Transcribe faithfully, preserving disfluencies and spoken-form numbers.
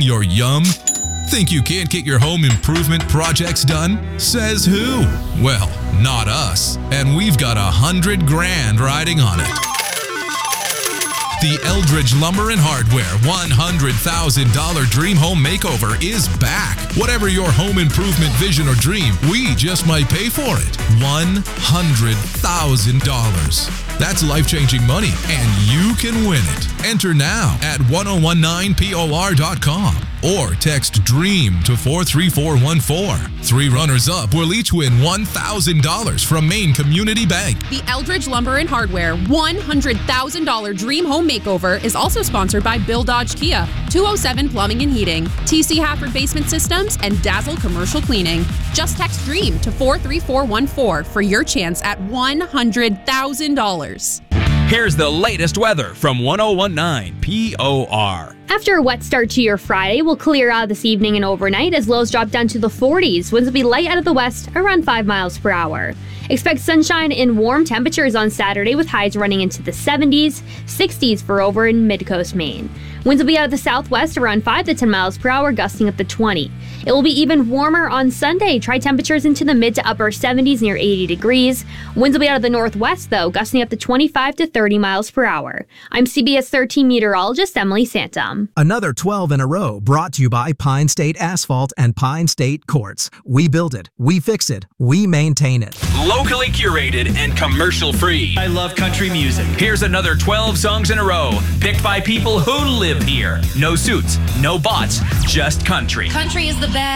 your yum? Think you can't get your home improvement projects done? Says who? Well, not us. And we've got a hundred grand riding on it. The Eldridge Lumber and Hardware one hundred thousand dollars Dream Home Makeover is back. Whatever your home improvement vision or dream, we just might pay for it. one hundred thousand dollars. That's life-changing money, and you can win it. Enter now at ten nineteen P O R dot com or text DREAM to four three four one four. Three runners-up will each win one thousand dollars from Maine Community Bank. The Eldridge Lumber and Hardware one hundred thousand dollars Dream Home Makeover is also sponsored by Bill Dodge Kia, two oh seven Plumbing and Heating, T C Hafford Basement Systems, and Dazzle Commercial Cleaning. Just text DREAM to four three four one four for your chance at one hundred thousand dollars. Here's the latest weather from ten nineteen P O R. After a wet start to your Friday, we'll clear out this evening and overnight as lows drop down to the forties. Winds will be light out of the west, around five miles per hour. Expect sunshine and warm temperatures on Saturday with highs running into the seventies, sixties for over in mid-coast Maine. Winds will be out of the southwest around five to ten miles per hour, gusting up to twenty. It will be even warmer on Sunday. Try temperatures into the mid to upper seventies near eighty degrees. Winds will be out of the northwest, though, gusting up to twenty-five to thirty miles per hour. I'm C B S thirteen meteorologist Emily Santum. Another twelve in a row brought to you by Pine State Asphalt and Pine State Quartz. We build it, we fix it, we maintain it. Locally curated and commercial free. I love country music. Here's another twelve songs in a row, picked by people who live here. No suits, no bots, just country. Country is the best.